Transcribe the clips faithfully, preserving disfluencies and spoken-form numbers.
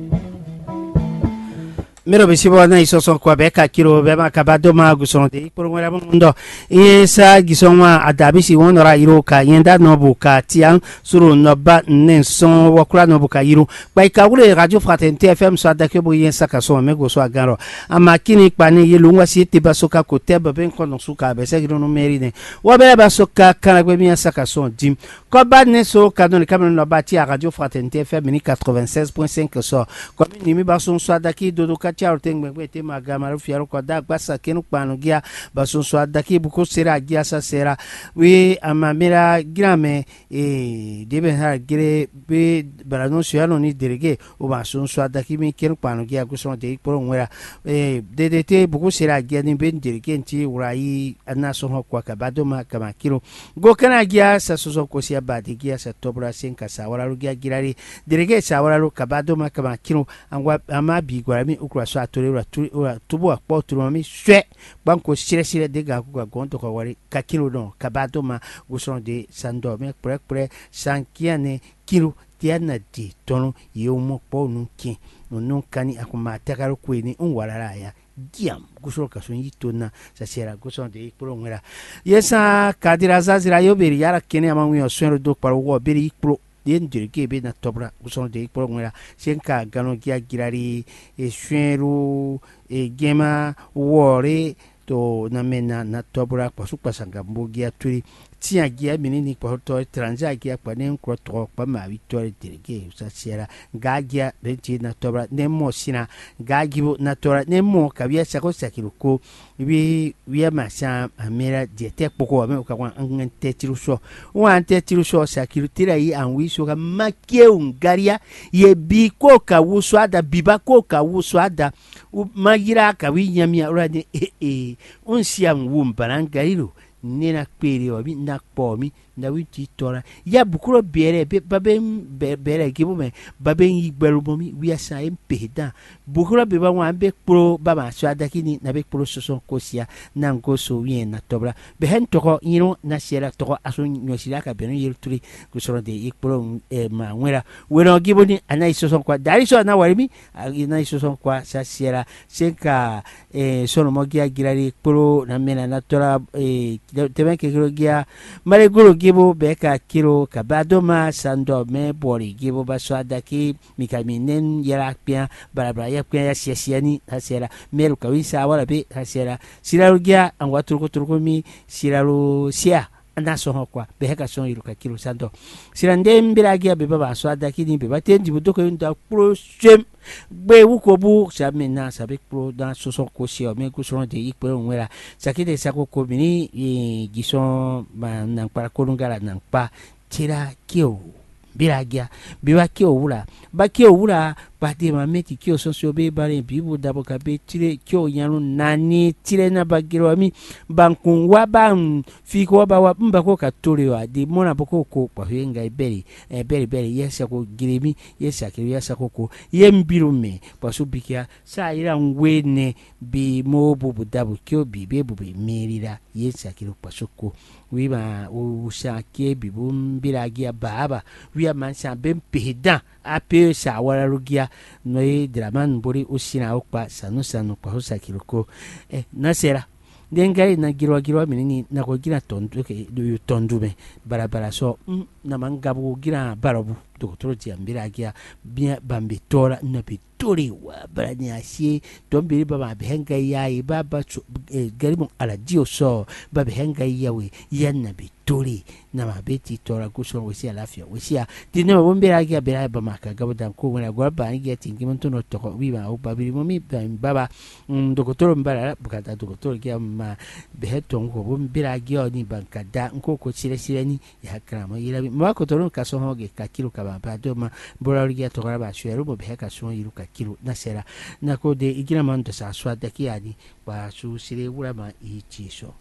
Mero bisibo na isoson kwa beka kiro bema kabado ma gusonde por ngara mundo yesa gisonwa adabisi wonora iro ka yenda nobu ka tian suru noba nenson wakura nobu ka iro ba ikawule radio fraternité F M so adake bo yensa ka so me go so agaro amakini pani yelungwa si tibasoka ko tebe ben kono suka be se giro no merine wo be basoka kana gbe yensa ka so dim ko ba ne so ka don kamera no ba ti radio fraternité F M ni quatre-vingt-seize point cinq so ko ni mi bason so adake dodo Tiao tengbe te magama fiaro kwa da gbasa kenu panu gia bason so adaki buko sera gia sa sera we amamera grame e debe ha gire be barano siano ni derege o bason so adaki mi kenu panu gia guson de por nwera e dedete buko sera gia ni ben derege nti urai anaso ho kwa kabado ma kama kilo go kana gia sa soso ko sia badi gia sa tobra senka sa wala lu gia girari derege sa wala lu kabado ma kama kilo angwa amabi gwarami ukwa so atore ura tubo akpo turumi swe banko sire sire de ga ku ga gonto ko wari ka kilo don kabado ma guson de sando me pre pre sankiane kilo tiana di tono yomo po nunki non kani akuma takaro kwini unwala ya diam guson ka so yitona sa sera guson de pro ngera yesa kadira zazira yoberi yara kene amanwi oswero do paro wo beri pro den dirige be na tobra guson de por ngera senka gano gia girari e shweru e gema wore to na mena na tobra kwa supa sanga mbogia turi tia gia minini kwa to transa gia kwa ne nkro to kwa ma victoire dirige sa sera gagia benti na tobra ne mo sina gagibo na tora ne mo kabia sako sakiruko wi wi ma sa amera de te poko me ka kwa ngante tiruso wa ante tiruso sakirutira yi anwi so ka make ungaria ye bi ko ka wuso ada biba ko ka wuso ada magira ka wi nyamia urade eh eh unsiam wumbarangariru nena kwere obi na kpomi na witi tora ya bukuro bere be babe bere gibo me babe yigberu bomi wi asa empeda bukuro be ba wan be pro baba so adakini na be pro soso kosia na ngoso wi na tobra be hen toko yino na sera toko aso nyosira ka be no yirturi kusoro de ikpro e ma nwera wero gibo ni anai soso kwa dari so na warimi anai soso kwa sa sera senka e sono mogia girari pro na mena na tora e tebe ke gia mare guru gibo beka kiro kabadoma sando me bori gibo baso adaki mikaminen yarakpia barabara yakpia ya siasiani hasera meru kawisa wala be hasera siraru gia angwa turko turko mi siraru sia anaso hokwa beheka son iruka kiro sando sirande mbira gia be baba so adaki ni be batendi budoko yunda pro shem gbe wuko bu samena sabe pro dan soso ko se o me ko so de ipe onwera sakide sakoko bini e gison ma nan para kolungara nan pa tira kio biragia biwa kio wura ba kio wura ba de ma meti kio so so be bare bibu dabo ka be tire kio yanu nani tire na bagiro ami bankun wa ban fi ko ba wa mba ko ka tore wa de mona boko ko pa henga iberi e beri beri yesa ko giremi yesa ke yesa ko ko yembiru me pa so bikia sa ira ngwene bi mo bubu dabo kio bi be bubu merira yesa ke pa so ko wiba o shake bibum biragia baba wiya mansa bem pehda ape sa wala rugia noi draman bori usina okpa sanu sanu pa hosa kiruko eh nasera dengari na girwa girwa minini na ko gira tondu ke do tondu be barabara so mm, na mangabu gira barabu to to tiambira agia bien bambe tora na bitori wa barani asie tombiri baba behenga yayi baba eh, garimo ala dio so baba behenga yawe yanna bitori na mabeti tora kuso wesi alafia wesi dine bombira agia bera baba kagabo dan ko wona gorba ngia tingimun to no to wiba o babiri momi baba um, dokotoro mbara bukata dokotoro kia ma beheto ngo bombira agia ni bankada nko ko sire sire ni ya kramo ira mwako toro kaso hoge kakiro kaba badoma bora ligia tokara ba shweru bo beheka so yiruka kilo nasera nako de igira mando sa swada kiani ba su sire wura ma ichiso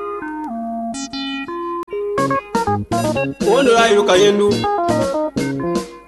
Ono ayo kayendu